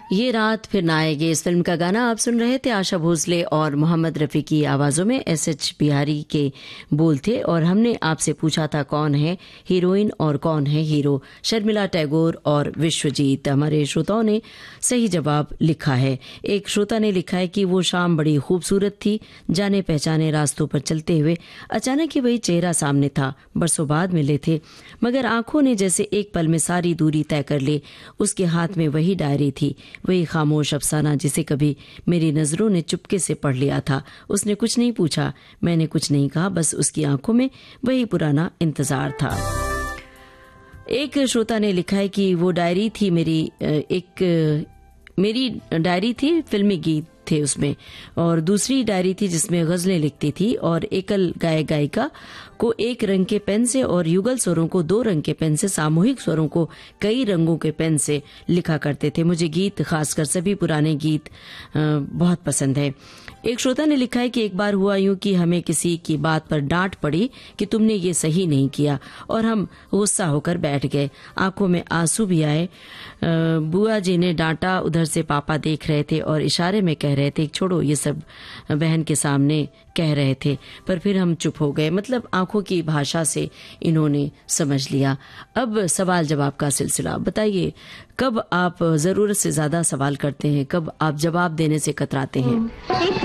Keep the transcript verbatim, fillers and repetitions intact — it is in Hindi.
ये रात फिर ना आएगी, इस फिल्म का गाना आप सुन रहे थे। आशा भोसले और मोहम्मद रफ़ी की आवाज़ों में एस एच बिहारी के बोल थे। और हमने आपसे पूछा था कौन है हीरोइन और कौन है हीरो। शर्मिला टैगोर और विश्वजीत। हमारे श्रोताओं ने सही जवाब लिखा है। एक श्रोता ने लिखा है कि वो शाम बड़ी खूबसूरत थी, जाने पहचाने रास्तों पर चलते हुए अचानक ही वही चेहरा सामने था। बरसों बाद मिले थे मगर आंखों ने जैसे एक पल में सारी दूरी तय कर ली। उसके हाथ में वही डायरी थी, वही खामोश अफसाना जिसे कभी मेरी नजरों ने चुपके से पढ़ लिया था। उसने कुछ नहीं पूछा, मैंने कुछ नहीं कहा, बस उसकी आंखों में वही पुराना इंतजार था। एक श्रोता ने लिखा है कि वो डायरी थी मेरी एक मेरी डायरी थी, फिल्मी गीत थे उसमें, और दूसरी डायरी थी जिसमें गजलें लिखती थी, और एकल गायक गायिका को एक रंग के पेन से और युगल स्वरों को दो रंग के पेन से, सामूहिक स्वरों को कई रंगों के पेन से लिखा करते थे। मुझे गीत, खासकर सभी पुराने गीत बहुत पसंद है। एक श्रोता ने लिखा है कि एक बार हुआ यूं कि हमें किसी की बात पर डांट पड़ी कि तुमने ये सही नहीं किया, और हम गुस्सा होकर बैठ गए। आंखों में आंसू भी आए। बुआ जी ने डांटा, उधर से पापा देख रहे थे और इशारे में कह रहे थे छोड़ो ये सब, बहन के सामने कह रहे थे, पर फिर हम चुप हो गए। मतलब आंखों की भाषा से इन्होंने समझ लिया। अब सवाल जवाब का सिलसिला। बताइए, कब आप जरूरत से ज्यादा सवाल करते हैं, कब आप जवाब देने से कतराते हैं?